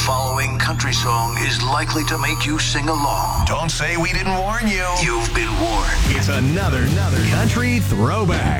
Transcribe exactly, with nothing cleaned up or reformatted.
following country song is likely to make you sing along. Don't say we didn't warn you. You've been warned. It's another, another country throwback.